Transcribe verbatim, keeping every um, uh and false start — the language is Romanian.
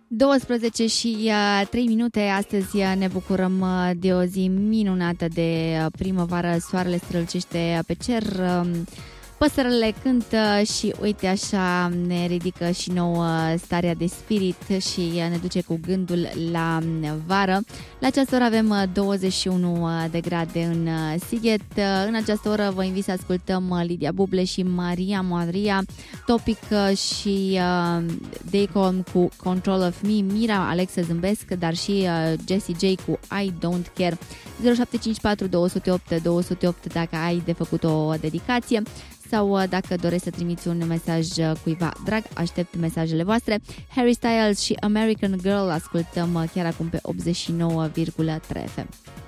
douăsprezece și trei minute. Astăzi ne bucurăm de o zi minunată de primăvară. Soarele strălucește pe cer, păsările cântă și uite așa ne ridică și nouă starea de spirit și ne duce cu gândul la vară. La această oră avem douăzeci și unu de grade în Sighet. În această oră vă invit să ascultăm Lidia Buble și Maria Maria, Topic și Dacon cu Control of Me, Mira, Alexa Zâmbesc, dar și Jessie J cu I Don't Care. zero șapte cinci patru doi zero opt doi zero opt dacă ai de făcut o dedicație sau dacă dorești să trimiți un mesaj cuiva drag, aștept mesajele voastre. Harry Styles și American Girl ascultăm chiar acum pe optzeci și nouă virgulă trei F M.